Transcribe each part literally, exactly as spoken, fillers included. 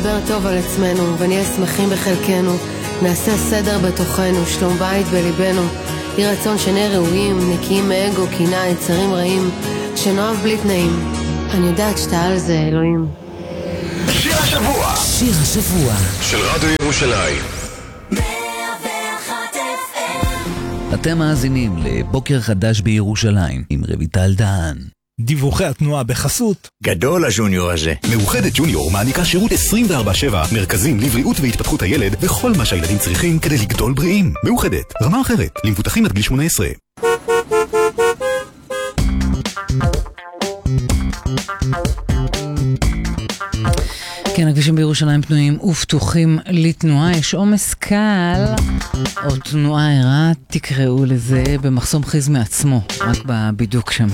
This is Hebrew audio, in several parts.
נדבר טוב על עצמנו ונהיה שמחים בחלקנו, נעשה סדר בתוכנו, שלום בית בליבנו, יהי רצון שנהיה ראויים, נקיים מאגו, קינה, יצרים רעים, שנאהב בלי תנאים. אני יודעת שאתה על זה, אלוהים. שיר השבוע, שיר השבוע של רדיו ירושלים. אתם מאזינים לבוקר חדש בירושלים עם רויטל דהן. דיווחי התנועה בחסות גדול הג'וניור הזה. מאוחדת ג'וניור מעניקה שירות עשרים וארבע שבע, מרכזים לבריאות והתפתחות הילד וכל מה שהילדים צריכים כדי לגדול בריאים. מאוחדת, רמה אחרת, למבוטחים עד גיל שמונה עשרה. כן, הכבישים בירושלים פנויים ופתוחים לתנועה. יש עומס קל או תנועה ערה, תקראו לזה, במחסום חיז מעצמו, רק בבידוק שם.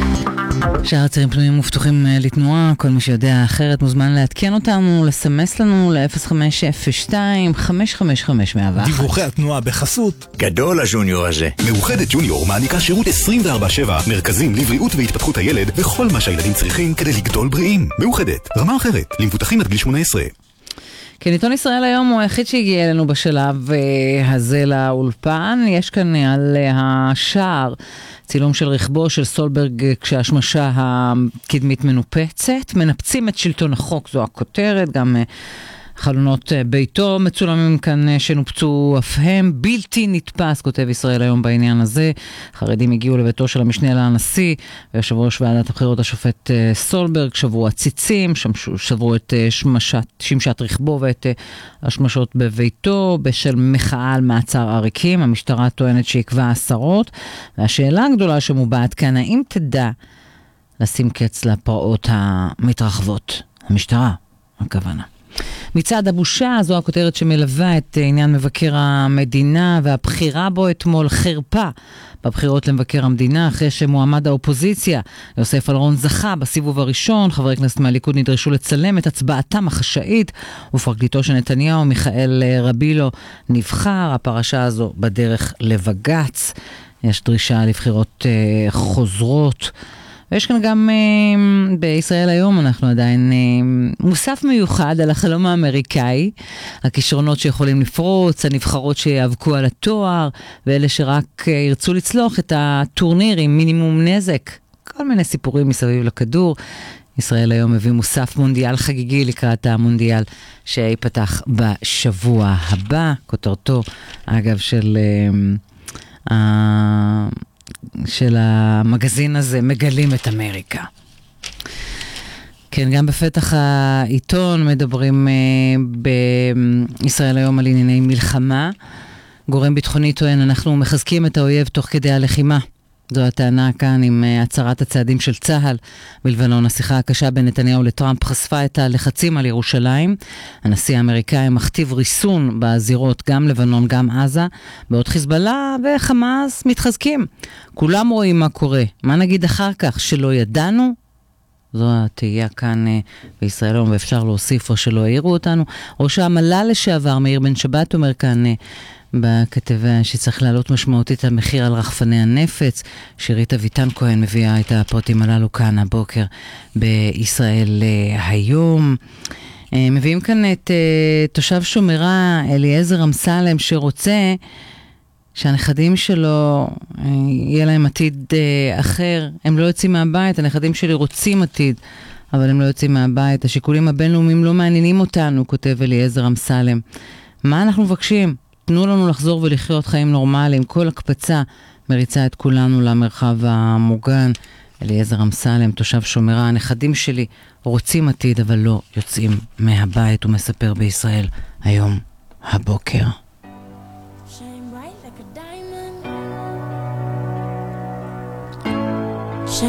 שאר הצירים פנויים ופתוחים לתנועה. כל מי שיודע אחרת מוזמן לעדכן אותנו, לסמס לנו ל-אפס חמש אפס שתיים חמש חמש חמש אפס אחת. דיווחי התנועה בחסות גדול הג'וניור הזה. מאוחדת ג'וניור מעניקה שירות עשרים וארבע שבע, מרכזים לבריאות והתפתחות הילד וכל מה שהילדים צריכים כדי לגדול בריאים. מאוחדת, רמה אחרת, למבוטחים עד גיל שמונה עשרה. כן, עיתון ישראל היום הוא היחיד שהגיע אלינו בשלב הזה לאולפן. יש כאן על השער צילום של רכבו של סולברג כשהשמשה הקדמית מנופצת. מנפצים את שלטון החוק, זו הכותרת. גם חלונות ביתו מצולמים כאן שנופצו אף הם. בלתי נתפס, כותב ישראל היום בעניין הזה. חרדים הגיעו לביתו של המשנה לנשיא ויושב ראש ועדת הבחירות השופט סולברג, שברו הציצים, שברו את שמשת, שמשת רכבו ואת השמשות בביתו בשל מחאה על מעצר עריקים. המשטרה טוענת שעקבה עשרות, והשאלה הגדולה שמובעת כאן, האם תדע לשים קץ לפרעות המתרחבות? המשטרה, הכוונה. מצד הבושה, זו הכותרת שמלווה את עניין מבקר המדינה והבחירה בו אתמול, חרפה בבחירות למבקר המדינה, אחרי שמועמד האופוזיציה יוסף אלרון זכה בסיבוב הראשון. חברי כנסת מהליכוד נדרשו לצלם את הצבעתם החשאית, ופרקליטו של נתניהו מיכאל רבילו נבחר. הפרשה הזו בדרך לבגץ, יש דרישה לבחירות uh, חוזרות. ויש כאן גם אה, בישראל היום, אנחנו עדיין אה, מוסף מיוחד על החלום האמריקאי, הכישרונות שיכולים לפרוץ, הנבחרות שיאבקו על התואר, ואלה שרק אה, ירצו לצלוח את הטורניר עם מינימום נזק. כל מיני סיפורים מסביב לכדור. ישראל היום מביא מוסף מונדיאל חגיגי לקראת המונדיאל שיפתח בשבוע הבא. כותרתו, אגב, של... אה, אה, של המגזין הזה, מגלים את אמריקה. כן, גם בפתח העיתון מדברים אה, בישראל היום על ענייני מלחמה. גורם ביטחוני טוען, אנחנו מחזקים את האויב תוך כדי הלחימה. זו הטענה כאן עם הצהרת הצעדים של צה"ל בלבנון. השיחה הקשה בין נתניהו לטראמפ חשפה את הלחצים על ירושלים. הנשיא האמריקאי מכתיב ריסון בזירות, גם לבנון גם עזה, בעוד חיזבאללה וחמאס מתחזקים. כולם רואים מה קורה. מה נגיד אחר כך? שלא ידענו? זו התהייה כאן בישראל היום, ואפשר להוסיף או שלא העירו אותנו. ראש המל"ל לשעבר מאיר בן שבת אומר כאן בכתבה שצריך לעלות משמעותית המחיר על רחפני הנפץ. שירית אביטן כהן מביאה את הפרטים הללו כאן הבוקר בישראל היום. מביאים כאן את תושב שומרה אליעזר אמסלם, שרוצה שהנכדים שלו יהיה להם עתיד אחר. הם לא יוצאים מהבית, הנכדים שלי רוצים עתיד, אבל הם לא יוצאים מהבית. השיקולים הבינלאומיים לא מעניינים אותנו, כותב אליעזר אמסלם. מה אנחנו מבקשים? תנו לנו לחזור ולחיות חיים נורמליים. כל הקפצה מריצה את כולנו למרחב המוגן. אליעזר אמסלם, תושב שומרה, הנכדים שלי רוצים עתיד, אבל לא יוצאים מהבית. הוא מספר בישראל היום הבוקר. Shine bright like a